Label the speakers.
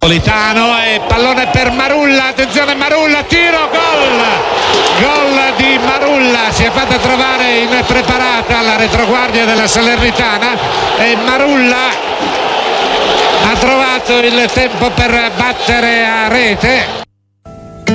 Speaker 1: Napolitano e pallone per Marulla, attenzione Marulla, tiro, gol di Marulla, si è fatta trovare impreparata alla retroguardia della Salernitana e Marulla ha trovato il tempo per battere a rete.